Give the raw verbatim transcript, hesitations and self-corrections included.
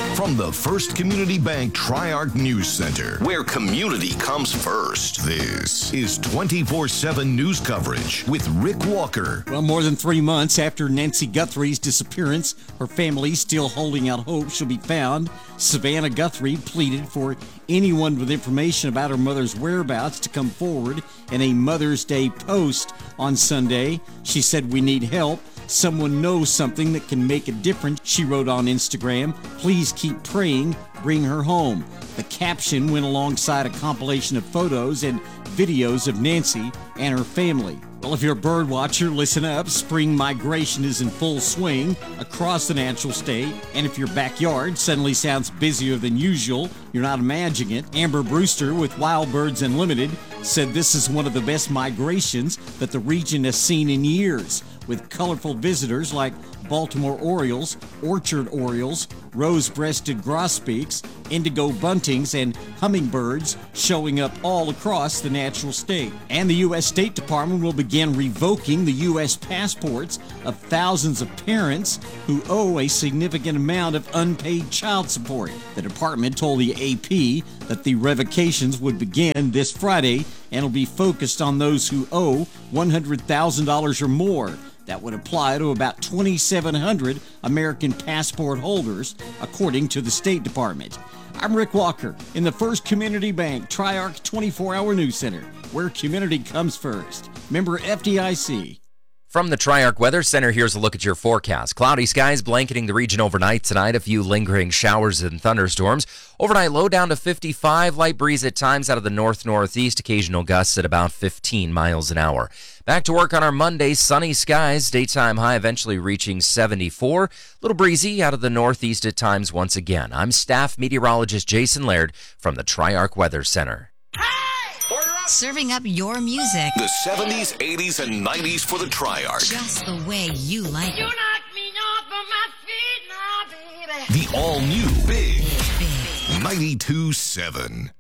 From the First Community Bank Tri-Arc News Center, where community comes first, this is twenty-four seven news coverage with Rick Walker. Well, more than three months after Nancy Guthrie's disappearance, her family still holding out hope she'll be found. Savannah Guthrie pleaded for anyone with information about her mother's whereabouts to come forward in a Mother's Day post on Sunday. She said, "We need help. Someone knows something that can make a difference," she wrote on Instagram. "Please keep praying. Bring her home." The caption went alongside a compilation of photos and videos of Nancy and her family. Well, if you're a bird watcher, listen up. Spring migration is in full swing across the natural state. And if your backyard suddenly sounds busier than usual, you're not imagining it. Amber Brewster with Wild Birds Unlimited said this is one of the best migrations that the region has seen in years, with colorful visitors like Baltimore Orioles, Orchard Orioles, rose-breasted grosbeaks, indigo buntings, and hummingbirds showing up all across the natural state. And the U S State Department will begin revoking the U S passports of thousands of parents who owe a significant amount of unpaid child support. The department told the A P that the revocations would begin this Friday and will be focused on those who owe one hundred thousand dollars or more. That would apply to about twenty-seven hundred American passport holders, according to the State Department. I'm Rick Walker in the First Community Bank Tri-Arc twenty-four hour News Center, where community comes first. Member F D I C. From the Tri-Arc Weather Center, here's a look at your forecast. Cloudy skies blanketing the region overnight tonight. A few lingering showers and thunderstorms. Overnight low down to fifty-five. Light breeze at times out of the north-northeast. Occasional gusts at about fifteen miles an hour. Back to work on our Monday. Sunny skies. Daytime high eventually reaching seventy-four. A little breezy out of the northeast at times once again. I'm staff meteorologist Jason Laird from the Tri-Arc Weather Center. Serving up your music. The seventies, eighties, and nineties for the Tri-Arc. Just the way you like it. You knock me off of my feet now, baby. The all-new Big Big. ninety-two seven.